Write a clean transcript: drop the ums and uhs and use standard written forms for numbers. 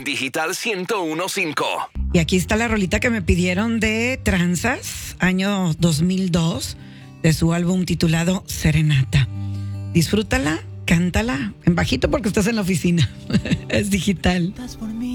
Digital 101.5. Y aquí está la rolita que me pidieron de Tranzas, año 2002, de su álbum titulado Serenata. Disfrútala, cántala en bajito porque estás en la oficina. Es digital.